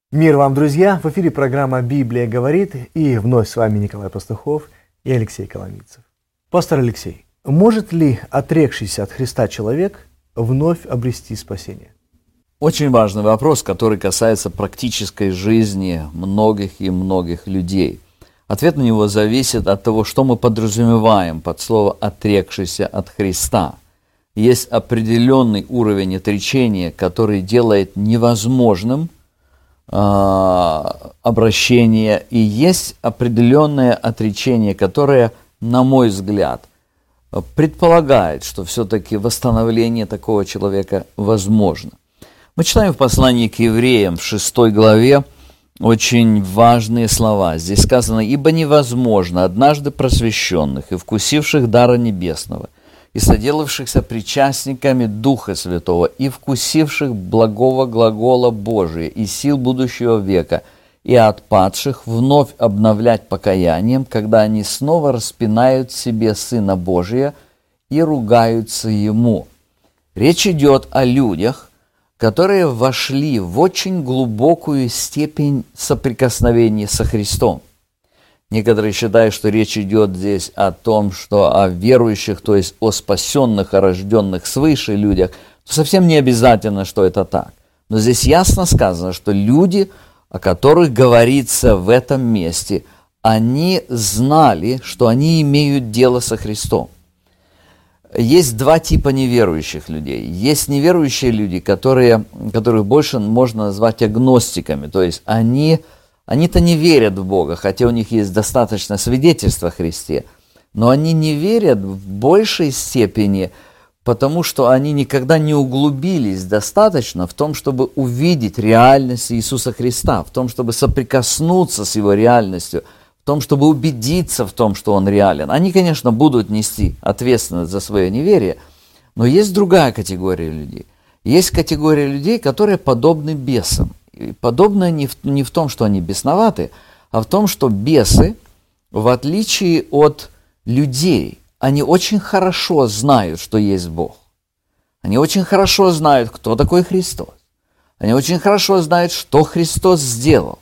Мир вам, друзья! В эфире программа «Библия говорит», и вновь с вами Николай Пастухов и Алексей Коломийцев. Пастор Алексей, может ли отрекшийся от Христа человек вновь обрести спасение? Очень важный вопрос, который касается практической жизни многих и многих людей. Ответ на него зависит от того, что мы подразумеваем под слово «отрекшийся от Христа». Есть определенный уровень отречения, который делает невозможным обращение, и есть определенное отречение, которое, на мой взгляд, предполагает, что все-таки восстановление такого человека возможно. Мы читаем в послании к евреям в 6 главе очень важные слова. Здесь сказано: «Ибо невозможно однажды просвещенных и вкусивших дара небесного, и соделавшихся причастниками Духа Святого, и вкусивших благого глагола Божия и сил будущего века, и отпадших вновь обновлять покаянием, когда они снова распинают себе Сына Божия и ругаются Ему». Речь идет о людях, которые вошли в очень глубокую степень соприкосновения со Христом. Некоторые считают, что речь идет здесь о том, что о верующих, то есть о спасенных, о рожденных свыше людях. Совсем не обязательно, что это так. Но здесь ясно сказано, что люди, о которых говорится в этом месте, они знали, что они имеют дело со Христом. Есть два типа неверующих людей. Есть неверующие люди, которых больше можно назвать агностиками, то есть они-то не верят в Бога, хотя у них есть достаточно свидетельств о Христе, но они не верят в большей степени, потому что они никогда не углубились достаточно в том, чтобы увидеть реальность Иисуса Христа, в том, чтобы соприкоснуться с Его реальностью, в том, чтобы убедиться в том, что Он реален. Они, конечно, будут нести ответственность за свое неверие, но есть другая категория людей. Есть категория людей, которые подобны бесам. И подобное не в том, что они бесноваты, а в том, что бесы, в отличие от людей, они очень хорошо знают, что есть Бог. Они очень хорошо знают, кто такой Христос. Они очень хорошо знают, что Христос сделал.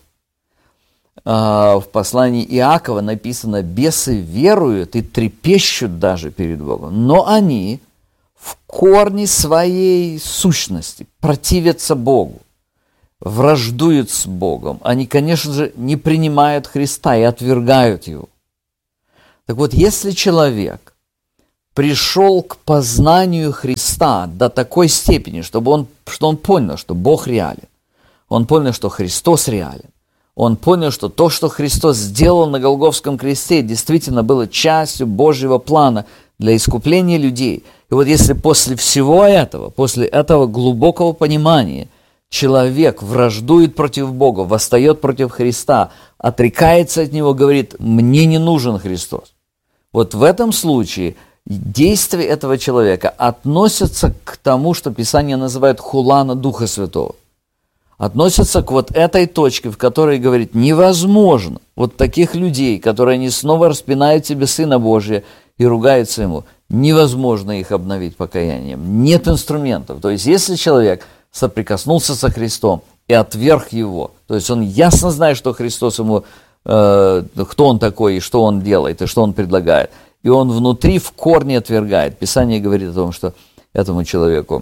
В послании Иакова написано: «Бесы веруют и трепещут даже перед Богом, но они в корне своей сущности противятся Богу, враждуют с Богом. Они, конечно же, не принимают Христа и отвергают Его». Так вот, если человек пришел к познанию Христа до такой степени, что он понял, что Бог реален, он понял, что Христос реален, он понял, что то, что Христос сделал на Голгофском кресте, действительно было частью Божьего плана для искупления людей. И вот если после всего этого, после этого глубокого понимания, человек враждует против Бога, восстает против Христа, отрекается от Него, говорит: «Мне не нужен Христос». Вот в этом случае действия этого человека относятся к тому, что Писание называет хулана Духа Святого. Относятся к вот этой точке, в которой говорит: невозможно вот таких людей, которые они снова распинают себе Сына Божия и ругаются Ему, невозможно их обновить покаянием. Нет инструментов. То есть, если человек соприкоснулся со Христом и отверг Его, то есть он ясно знает, что Христос ему, кто Он такой, и что Он делает, и что Он предлагает, и он внутри в корне отвергает. Писание говорит о том, что этому человеку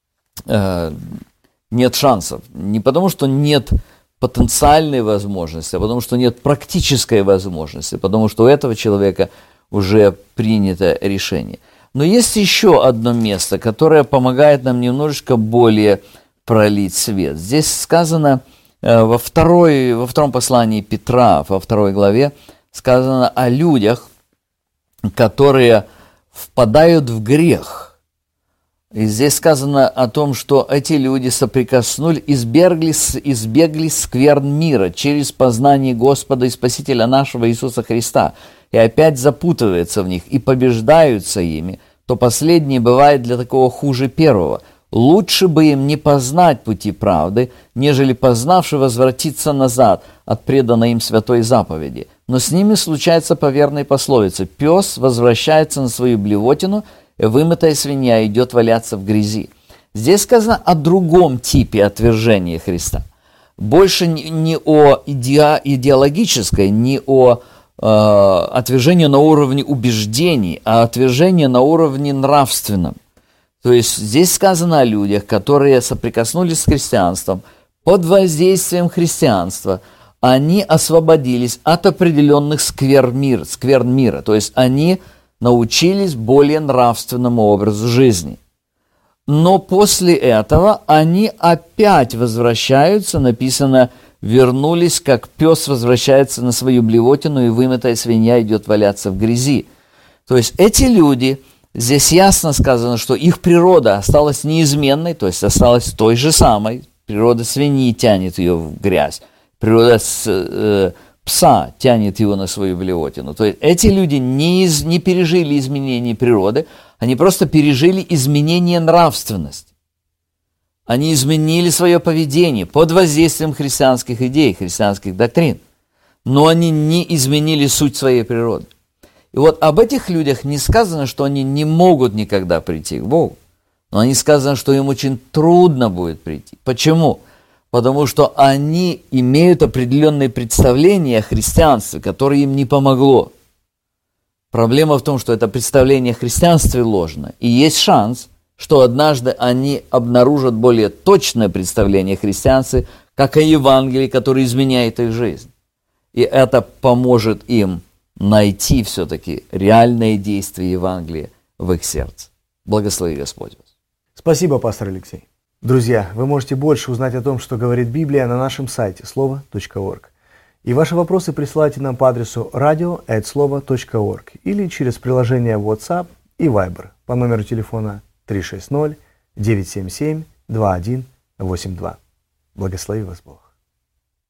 нет шансов. Не потому, что нет потенциальной возможности, а потому, что нет практической возможности, потому что у этого человека уже принято решение. Но есть еще одно место, которое помогает нам немножечко более пролить свет. Здесь сказано во втором послании Петра, во 2 главе, сказано о людях, которые впадают в грех. И здесь сказано о том, что эти люди соприкоснулись, избегли скверн мира через познание Господа и Спасителя нашего Иисуса Христа, и опять запутываются в них и побеждаются ими, то последнее бывает для такого хуже первого. Лучше бы им не познать пути правды, нежели познавши возвратиться назад от преданной им святой заповеди. Но с ними случается по верной пословице: пес возвращается на свою блевотину, вымытая свинья идет валяться в грязи. Здесь сказано о другом типе отвержения Христа. больше не о идеологической, не о отвержении на уровне убеждений, а отвержение на уровне нравственном. То есть здесь сказано о людях, которые соприкоснулись с христианством, под воздействием христианства они освободились от определенных скверн мира, то есть они научились более нравственному образу жизни. Но после этого они опять возвращаются, написано, вернулись, как пес возвращается на свою блевотину, и вымытая свинья идет валяться в грязи. То есть эти люди, здесь ясно сказано, что их природа осталась неизменной, то есть осталась той же самой. Природа свиньи тянет ее в грязь, природа пса тянет его на свою блевотину. То есть эти люди не пережили изменения природы, они просто пережили изменение нравственности. Они изменили свое поведение под воздействием христианских идей, христианских доктрин. Но они не изменили суть своей природы. И вот об этих людях не сказано, что они не могут никогда прийти к Богу. Но они сказано, что им очень трудно будет прийти. Почему? Потому что они имеют определенные представления о христианстве, которое им не помогло. Проблема в том, что это представление о христианстве ложно. И есть шанс, что однажды они обнаружат более точное представление о христианстве, как о Евангелии, которое изменяет их жизнь. И это поможет им найти все-таки реальное действие Евангелия в их сердце. Благослови Господь вас. Спасибо, пастор Алексей. Друзья, вы можете больше узнать о том, что говорит Библия, на нашем сайте слово.орг. И ваши вопросы присылайте нам по адресу radio@slovo.org или через приложение WhatsApp и Viber по номеру телефона 360-977-2182. Благослови вас Бог.